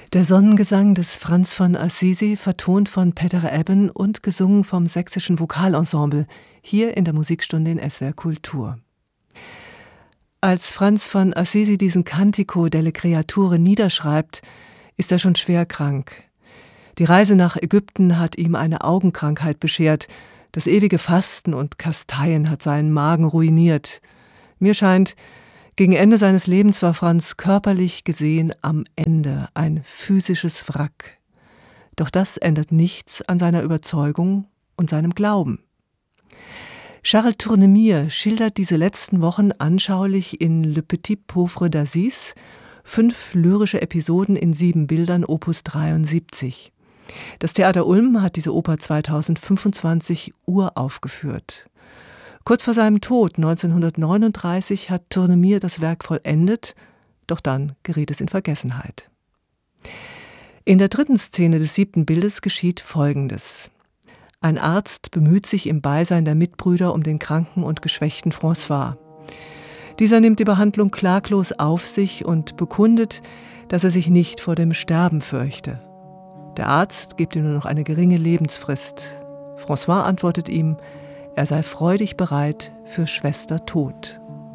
Der Sonnengesang des Franz von Assisi, vertont von Peter Ebben und gesungen vom Sächsischen Vokalensemble, hier in der Musikstunde in SWR Kultur. Als Franz von Assisi diesen Cantico delle Creature niederschreibt, ist er schon schwer krank. Die Reise nach Ägypten hat ihm eine Augenkrankheit beschert, das ewige Fasten und Kasteien hat seinen Magen ruiniert. Mir scheint, gegen Ende seines Lebens war Franz körperlich gesehen am Ende, ein physisches Wrack. Doch das ändert nichts an seiner Überzeugung und seinem Glauben. Charles Tournemire schildert diese letzten Wochen anschaulich in Le Petit Pauvre d'Aziz, 5 lyrische Episoden in 7 Bildern, Opus 73. Das Theater Ulm hat diese Oper 2025 uraufgeführt. Kurz vor seinem Tod 1939 hat Tournemire das Werk vollendet, doch dann geriet es in Vergessenheit. In der 3. Szene des 7. Bildes geschieht Folgendes. Ein Arzt bemüht sich im Beisein der Mitbrüder um den kranken und geschwächten François. Dieser nimmt die Behandlung klaglos auf sich und bekundet, dass er sich nicht vor dem Sterben fürchte. Der Arzt gibt ihm nur noch eine geringe Lebensfrist. François antwortet ihm, er sei freudig bereit für Schwester Tod.